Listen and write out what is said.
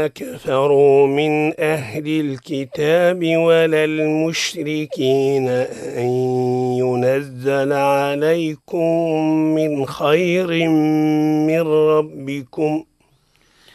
كفروا من أهل الكتاب ولا المشركين أن ينزل عليكم من خير من ربكم